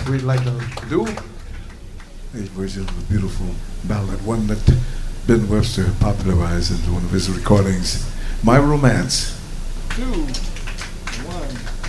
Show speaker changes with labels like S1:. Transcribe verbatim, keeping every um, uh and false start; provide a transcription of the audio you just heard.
S1: we'd like to do.
S2: A version of a beautiful ballad, one that Ben Webster popularized in one of his recordings, My Romance.
S1: Two, one.